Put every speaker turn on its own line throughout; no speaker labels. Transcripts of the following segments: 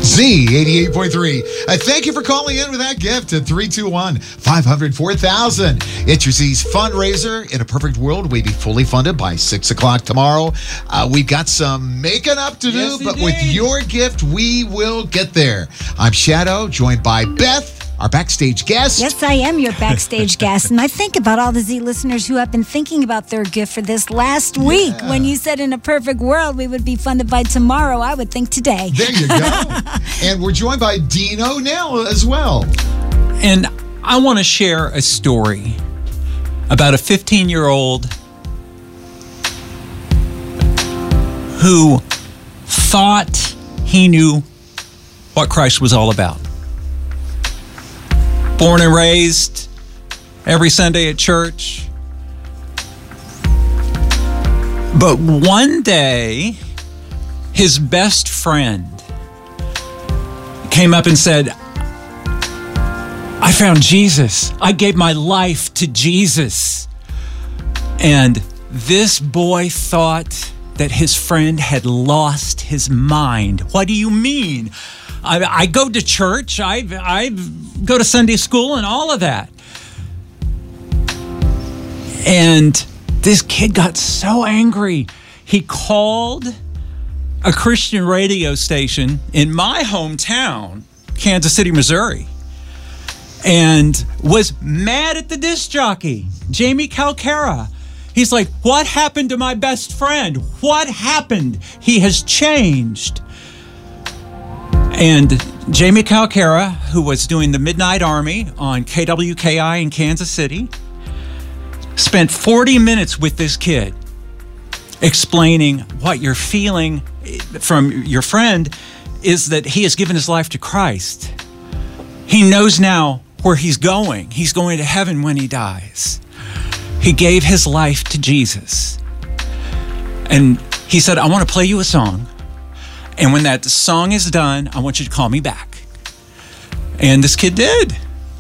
Z88.3. Thank you for calling in with that gift at 321-500-4000. It's your Z's fundraiser. In a perfect world, we'd be fully funded by 6 o'clock tomorrow. We've got some making up to do, but with your gift, we will get there. I'm Shadow, joined by Beth, our backstage guest.
Yes, I am your backstage guest. And I think about all the Z listeners who have been thinking about their gift for this last week. When you said in a perfect world we would be funded by tomorrow, I would think today.
There you go. And we're joined by Dino Nell as well.
And I want to share a story about a 15-year-old who thought he knew what Christ was all about. Born and raised every Sunday at church. But one day, his best friend came up and said, I found Jesus. I gave my life to Jesus. And this boy thought that his friend had lost his mind. What do you mean? I go to church, I go to Sunday school and all of that. And this kid got so angry. He called a Christian radio station in my hometown, Kansas City, Missouri, and was mad at the disc jockey, Jamie Calcara. He's like, what happened to my best friend? What happened? He has changed. And Jamie Calcara, who was doing the Midnight Army on KWKI in Kansas City, spent 40 minutes with this kid explaining what you're feeling from your friend is that he has given his life to Christ. He knows now where he's going. He's going to heaven when he dies. He gave his life to Jesus. And he said, I want to play you a song. And when that song is done, I want you to call me back. And this kid did.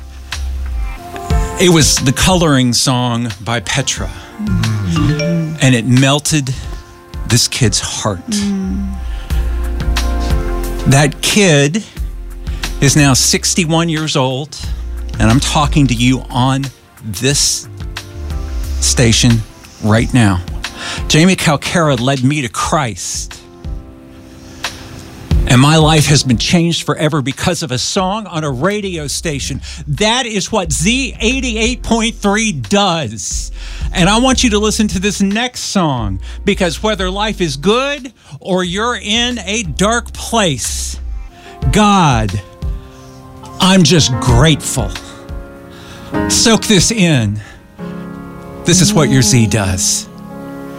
It was the Coloring Song by Petra. Mm-hmm. And it melted this kid's heart. Mm. That kid is now 61 years old, and I'm talking to you on this station right now. Jamie Calcara led me to Christ. And my life has been changed forever because of a song on a radio station. That is what Z88.3 does. And I want you to listen to this next song, because whether life is good or you're in a dark place, God, I'm just grateful. Soak this in. This is what your Z does.